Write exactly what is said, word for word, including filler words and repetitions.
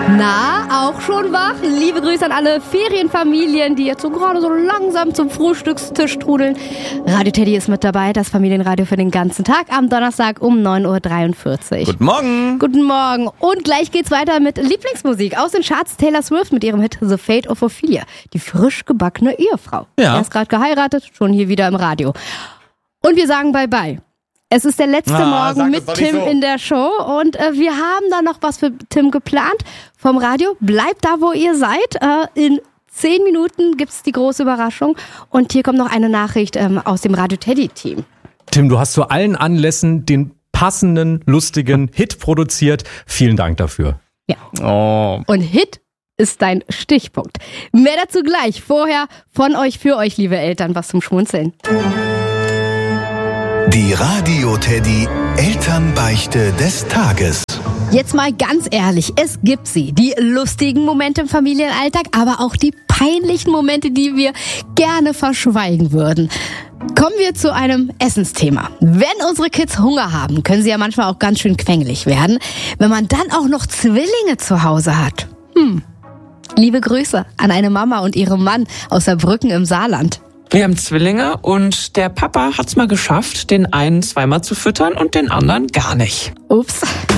Na, auch schon wach? Liebe Grüße an alle Ferienfamilien, die jetzt so gerade so langsam zum Frühstückstisch trudeln. Radio Teddy ist mit dabei, das Familienradio für den ganzen Tag am Donnerstag um neun Uhr dreiundvierzig. Guten Morgen. Guten Morgen. Und gleich geht's weiter mit Lieblingsmusik aus den Charts. Taylor Swift mit ihrem Hit The Fate of Ophelia, die frisch gebackene Ehefrau. Ja. Erst gerade geheiratet, schon hier wieder im Radio. Und wir sagen Bye-bye. Es ist der letzte Ah, Morgen mit Tim so. in der Show und äh, wir haben da noch was für Tim geplant vom Radio. Bleibt da, wo ihr seid. Äh, in zehn Minuten gibt's die große Überraschung und hier kommt noch eine Nachricht ähm, aus dem Radio Teddy-Team. Tim, du hast zu allen Anlässen den passenden, lustigen Hit produziert. Vielen Dank dafür. Ja. Oh. Und Hit ist dein Stichpunkt. Mehr dazu gleich. Vorher von euch, für euch, liebe Eltern, was zum Schmunzeln. Die Radio Teddy Elternbeichte des Tages. Jetzt mal ganz ehrlich, es gibt sie. Die lustigen Momente im Familienalltag, aber auch die peinlichen Momente, die wir gerne verschweigen würden. Kommen wir zu einem Essensthema. Wenn unsere Kids Hunger haben, können sie ja manchmal auch ganz schön quengelig werden. Wenn man dann auch noch Zwillinge zu Hause hat. Hm. Liebe Grüße an eine Mama und ihrem Mann aus Saarbrücken im Saarland. Wir haben Zwillinge und der Papa hat's mal geschafft, den einen zweimal zu füttern und den anderen gar nicht. Ups.